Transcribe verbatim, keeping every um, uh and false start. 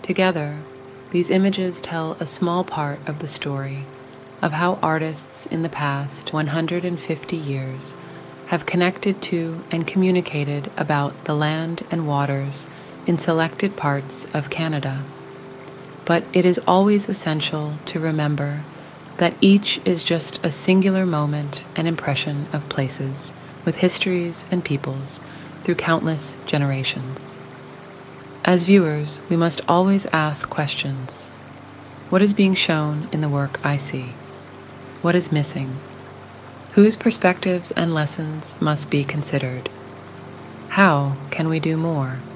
Together, these images tell a small part of the story of how artists in the past one hundred fifty years have connected to and communicated about the land and waters in selected parts of Canada. But it is always essential to remember that each is just a singular moment and impression of places, with histories and peoples through countless generations. As viewers, we must always ask questions. What is being shown in the work I see? What is missing? Whose perspectives and lessons must be considered? How can we do more?